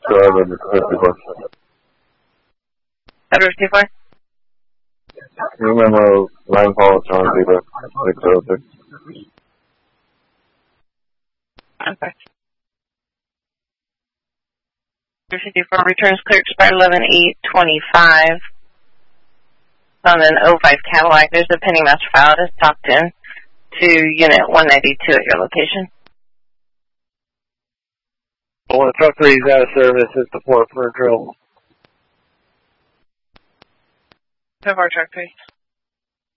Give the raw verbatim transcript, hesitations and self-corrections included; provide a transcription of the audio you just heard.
driver in the fifty-four. Edward fifty-four? Can you remember line call John Zebra six oh six? Okay. Edward fifty-four returns clear expired eleven eight twenty-five. On an oh five Cadillac, there's a pending master file that's docked in to unit one ninety-two at your location. Well, truck three is out of service. It's the port for a drill. So far, truck three.